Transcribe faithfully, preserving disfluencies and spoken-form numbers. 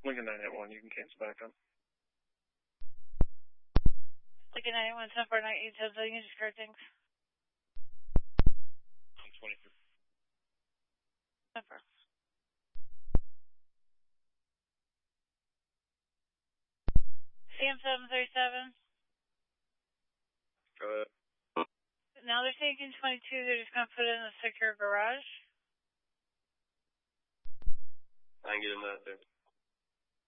Lincoln nine eight one, you can cancel back up. Lincoln nine eight one, ten four nine eight, so you can just card things. I'm twenty-three. ten four. C M seven thirty-seven. Go ahead. Now they're taking twenty-two, they're just going to put it in a secure garage. I can get in that there.